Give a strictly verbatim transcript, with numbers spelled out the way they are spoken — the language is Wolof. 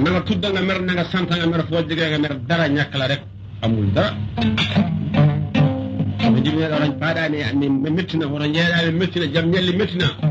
nga tudda nga mer na nga sant nga mer foo jógee nga mer dara ñàkk la rek amul dara ko jimi ɗo tan paɗani mi métti na hoto jeeɗaɓe métti na jaam ñalli métti na